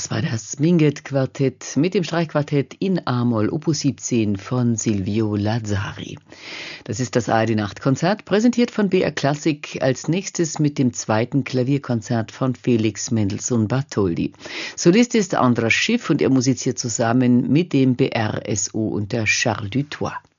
Das war das Minget-Quartett mit dem Streichquartett in A-Moll, Opus 17 von Silvio Lazzari. Das ist das ARD-Nachtkonzert, präsentiert von BR Klassik, als nächstes mit dem zweiten Klavierkonzert von Felix Mendelssohn Bartholdy. Solist ist Andras Schiff und er musiziert zusammen mit dem BRSO unter Charles Dutoit.